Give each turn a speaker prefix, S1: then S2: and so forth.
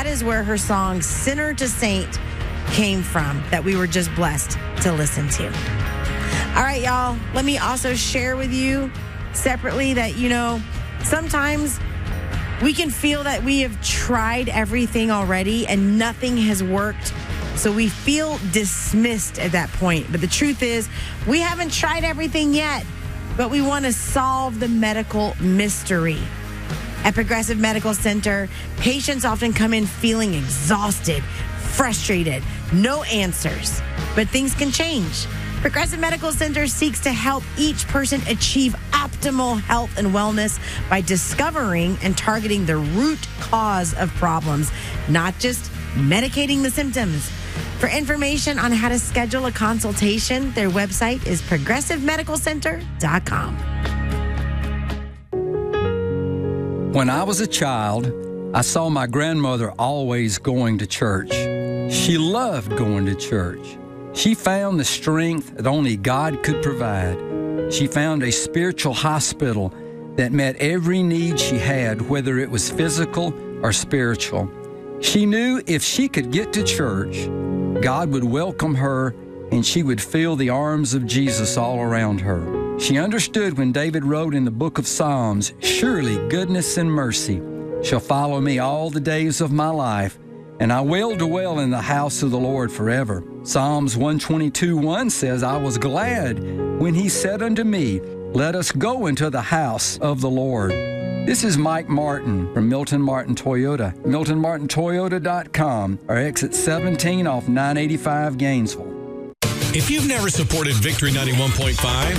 S1: that is where her song Sinner to Saint came from, that we were just blessed to listen to. All right, y'all, let me also share with you separately that, sometimes we can feel that we have tried everything already and nothing has worked. So we feel dismissed at that point. But the truth is, we haven't tried everything yet, but we want to solve the medical mystery. At Progressive Medical Center, patients often come in feeling exhausted, frustrated, no answers. But things can change. Progressive Medical Center seeks to help each person achieve optimal health and wellness by discovering and targeting the root cause of problems, not just medicating the symptoms. For information on how to schedule a consultation, their website is progressivemedicalcenter.com.
S2: When I was a child, I saw my grandmother always going to church. She loved going to church. She found the strength that only God could provide. She found a spiritual hospital that met every need she had, whether it was physical or spiritual. She knew if she could get to church, God would welcome her and she would feel the arms of Jesus all around her. She understood when David wrote in the book of Psalms, "Surely goodness and mercy shall follow me all the days of my life, and I will dwell in the house of the Lord forever." Psalms 122:1 says, "I was glad when he said unto me, let us go into the house of the Lord." This is Mike Martin from Milton Martin Toyota. MiltonMartinToyota.com or exit 17 off 985 Gainesville.
S3: If you've never supported Victory 91.5,